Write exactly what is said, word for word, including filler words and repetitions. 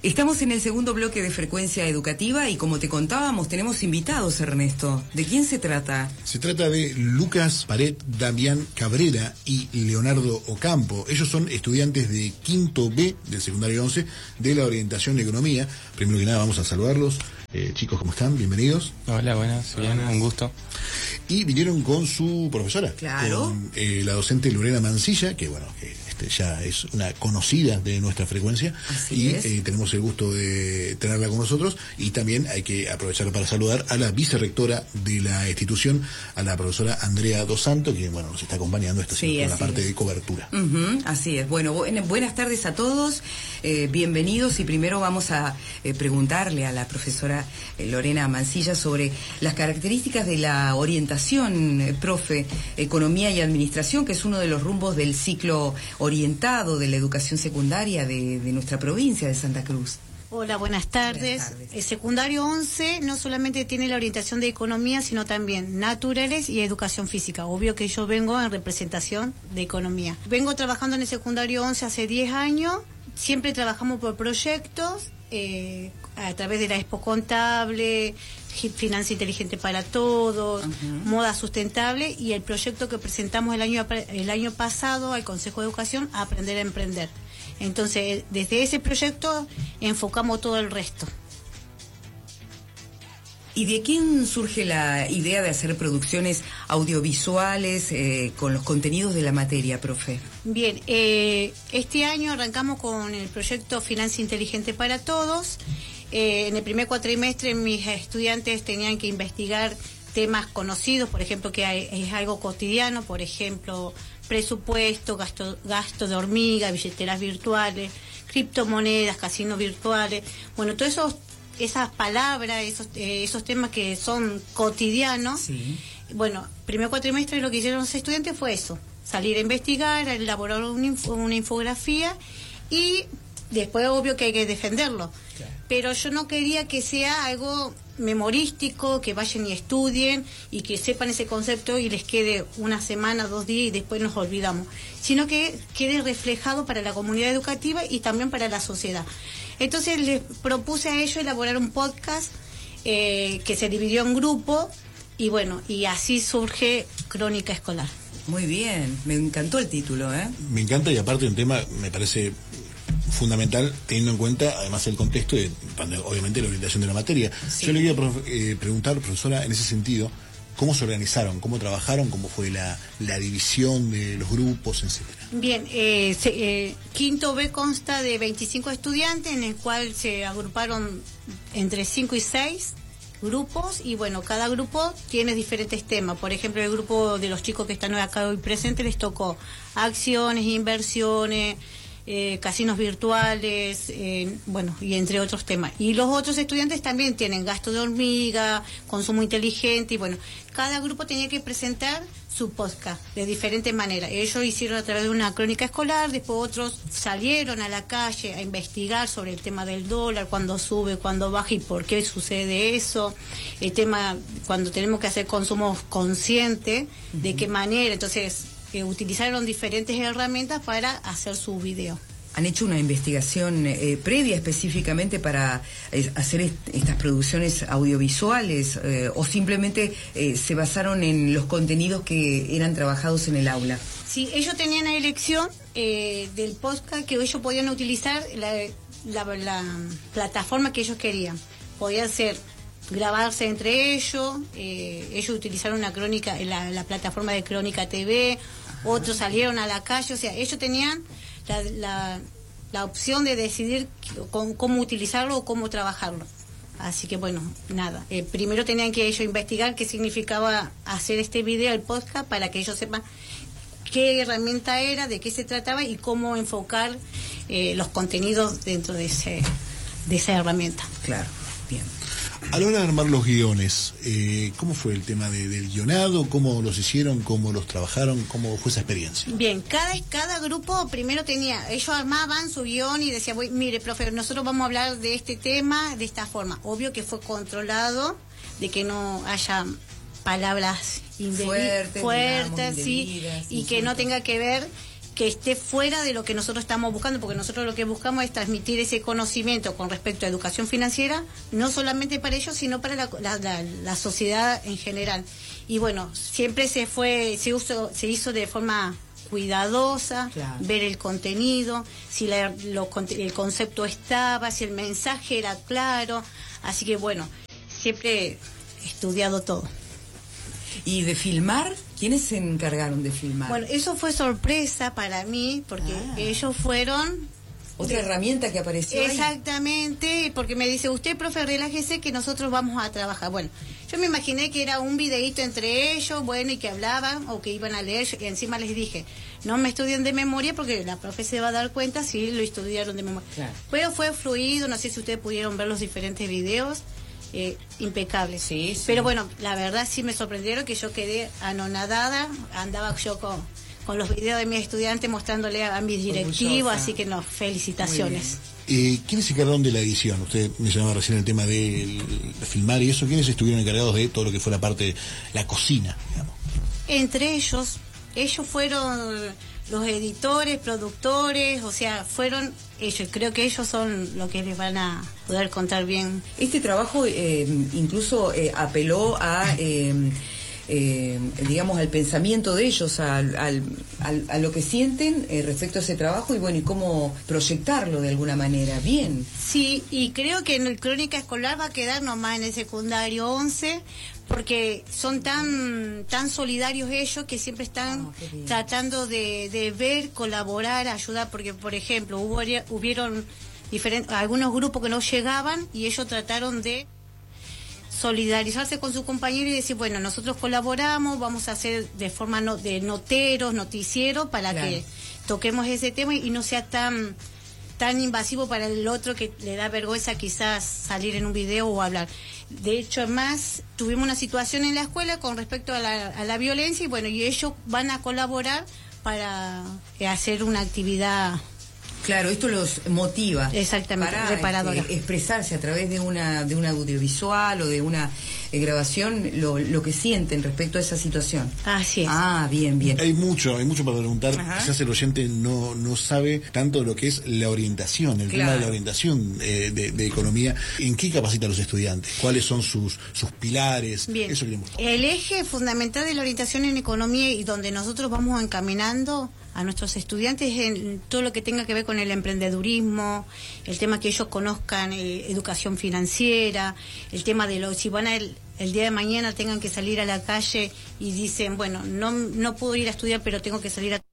Estamos en el segundo bloque de Frecuencia Educativa y como te contábamos, tenemos invitados, Ernesto. ¿De quién se trata? Se trata de Lucas Pared, Damián Cabrera y Leonardo Ocampo. Ellos son estudiantes de quinto B del secundario once de la orientación de economía. Primero que nada vamos a saludarlos. Eh, chicos, ¿cómo están? Bienvenidos. Hola, buenas, bien, un gusto. Y vinieron con su profesora, claro, con eh, la docente Lorena Mancilla, que bueno, que este, ya es una conocida de nuestra frecuencia. Así y es. Eh, tenemos el gusto de tenerla con nosotros. Y también hay que aprovechar para saludar a la vicerrectora de la institución, a la profesora Andrea Dos Santos, que bueno, nos está acompañando esta sí, en la parte es. de cobertura. Uh-huh, así es. Bueno, bu- buenas tardes a todos, eh, bienvenidos, y primero vamos a eh, preguntarle a la profesora eh, Lorena Mancilla sobre las características de la orientación, eh, profe, economía y administración, que es uno de los rumbos del ciclo orientado de la educación secundaria de, de nuestra provincia de Santa Cruz. Hola, buenas tardes. Buenas tardes. El secundario once no solamente tiene la orientación de economía, sino también naturales y educación física. Obvio que yo vengo en representación de economía. Vengo trabajando en el secundario once hace diez años. Siempre trabajamos por proyectos, eh, a través de la Expo Contable, Finanza Inteligente para Todos, uh-huh. Moda Sustentable, y el proyecto que presentamos el año, el año pasado al Consejo de Educación, Aprender a Emprender. Entonces, desde ese proyecto enfocamos todo el resto. ¿Y de quién surge la idea de hacer producciones audiovisuales eh, con los contenidos de la materia, profe? Bien, eh, este año arrancamos con el proyecto Finanza Inteligente para Todos. Eh, en el primer cuatrimestre mis estudiantes tenían que investigar temas conocidos, por ejemplo, que hay, es algo cotidiano, por ejemplo, presupuesto, gasto, gasto de hormiga, billeteras virtuales, criptomonedas, casinos virtuales. Bueno, todos esos esas palabras, esos, eh, esos temas que son cotidianos. Sí. Bueno, primer cuatrimestre lo que hicieron los estudiantes fue eso, salir a investigar, a elaborar una, info, una infografía, y después obvio que hay que defenderlo. Claro. Pero yo no quería que sea algo memorístico, que vayan y estudien y que sepan ese concepto y les quede una semana, dos días y después nos olvidamos, sino que quede reflejado para la comunidad educativa y también para la sociedad. Entonces les propuse a ellos elaborar un podcast eh, que se dividió en grupo, y bueno, y así surge Crónica Escolar. Muy bien, me encantó el título, ¿eh? Me encanta, y aparte un tema me parece fundamental, teniendo en cuenta además el contexto de, obviamente, la orientación de la materia. Sí. Yo le quería eh, preguntar, profesora, en ese sentido, ¿cómo se organizaron? ¿Cómo trabajaron? ¿Cómo fue la, la división de los grupos, etcétera? Bien, eh, se, eh, quinto B consta de veinticinco estudiantes, en el cual se agruparon entre cinco y seis grupos, y bueno, cada grupo tiene diferentes temas. Por ejemplo, el grupo de los chicos que están acá hoy presentes les tocó acciones, inversiones, Eh, casinos virtuales, eh, bueno, y entre otros temas. Y los otros estudiantes también tienen gasto de hormiga, consumo inteligente, y bueno, cada grupo tenía que presentar su podcast de diferente manera. Ellos hicieron a través de una crónica escolar, después otros salieron a la calle a investigar sobre el tema del dólar, cuándo sube, cuándo baja y por qué sucede eso, el tema cuando tenemos que hacer consumo consciente, de uh-huh. qué manera. Entonces que utilizaron diferentes herramientas para hacer su video. ¿Han hecho una investigación eh, previa específicamente para eh, hacer est estas producciones audiovisuales eh, o simplemente eh, se basaron en los contenidos que eran trabajados en el aula? Sí, ellos tenían la elección eh, del podcast que ellos podían utilizar la, la, la plataforma que ellos querían. Podía ser grabarse entre ellos, eh, ellos utilizaron una crónica, la, la plataforma de Crónica T V, otros salieron a la calle, o sea, ellos tenían la, la, la opción de decidir con, cómo utilizarlo o cómo trabajarlo. Así que bueno, nada, eh, primero tenían que ellos investigar qué significaba hacer este video, el podcast, para que ellos sepan qué herramienta era, de qué se trataba y cómo enfocar eh, los contenidos dentro de, ese, de esa herramienta. Claro, bien. A la hora de armar los guiones, eh, ¿cómo fue el tema de, del guionado? ¿Cómo los hicieron? ¿Cómo los trabajaron? ¿Cómo fue esa experiencia? Bien, cada, cada grupo primero tenía, ellos armaban su guión y decían, mire, profe, nosotros vamos a hablar de este tema de esta forma. Obvio que fue controlado, de que no haya palabras fuertes, fuertes, digamos, sí, y que no tenga que ver que esté fuera de lo que nosotros estamos buscando, porque nosotros lo que buscamos es transmitir ese conocimiento con respecto a educación financiera, no solamente para ellos, sino para la, la, la, la sociedad en general. Y bueno, siempre se fue, se, usó, se hizo de forma cuidadosa, claro. Ver el contenido, si la, lo, el concepto estaba, si el mensaje era claro, así que bueno, siempre he estudiado todo. ¿Y de filmar? ¿Quiénes se encargaron de filmar? Bueno, eso fue sorpresa para mí, porque ah. ellos fueron... Otra de, herramienta que apareció exactamente, ahí. Porque me dice, usted, profe, relájese que nosotros vamos a trabajar. Bueno, yo me imaginé que era un videíto entre ellos, bueno, y que hablaban o que iban a leer, y encima les dije, no me estudien de memoria porque la profe se va a dar cuenta si lo estudiaron de memoria. Claro. Pero fue fluido, no sé si ustedes pudieron ver los diferentes videos. Eh, impecable. Sí, sí. Pero bueno, la verdad sí me sorprendieron, que yo quedé anonadada, andaba yo con, con los videos de mis estudiantes mostrándole a mis directivos, así que no, felicitaciones. Eh, ¿Quiénes se encargaron de la edición? Usted mencionaba recién el tema de, de filmar y eso. ¿Quiénes estuvieron encargados de todo lo que fue la parte de la cocina, digamos? Entre ellos, ellos fueron los editores, productores, o sea, fueron ellos. Creo que ellos son los que les van a poder contar bien. Este trabajo eh, incluso eh, apeló a, eh, eh, digamos, al pensamiento de ellos, al, al, al, a lo que sienten eh, respecto a ese trabajo y bueno, y cómo proyectarlo de alguna manera. Bien. Sí, y creo que en el Crónica Escolar va a quedar nomás en el secundario once, porque son tan tan solidarios ellos que siempre están oh, tratando de, de ver, colaborar, ayudar, porque por ejemplo hubo hubieron diferentes algunos grupos que no llegaban y ellos trataron de solidarizarse con sus compañeros y decir, bueno, nosotros colaboramos, vamos a hacer de forma no, de noteros, noticieros, para claro. que toquemos ese tema y no sea tan tan invasivo para el otro que le da vergüenza quizás salir en un video o hablar. De hecho, además, tuvimos una situación en la escuela con respecto a la, a la violencia y bueno, y ellos van a colaborar para hacer una actividad. Claro, esto los motiva. Exactamente, para reparadora. Este, expresarse a través de una de un audiovisual o de una eh, grabación lo, lo que sienten respecto a esa situación. Así es. Ah, bien, bien. Hay mucho, hay mucho para preguntar. Ajá. Quizás el oyente no, no sabe tanto lo que es la orientación, el claro. tema de la orientación eh, de, de economía. ¿En qué capacita a los estudiantes? ¿Cuáles son sus, sus pilares? Bien. Eso queremos. El eje fundamental de la orientación en economía y donde nosotros vamos encaminando a nuestros estudiantes en todo lo que tenga que ver con el emprendedurismo, el tema que ellos conozcan eh, educación financiera, el tema de lo, si van a el, el día de mañana tengan que salir a la calle y dicen, bueno, no, no puedo ir a estudiar, pero tengo que salir a